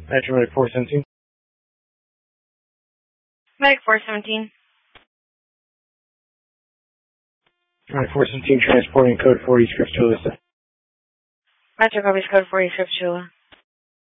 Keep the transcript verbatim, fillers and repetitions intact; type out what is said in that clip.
Metro Medic four seventeen. Medic four seventeen. Alright, four seventeen transporting code forty Scripps Chula. Metro copies code forty Scripps Chula.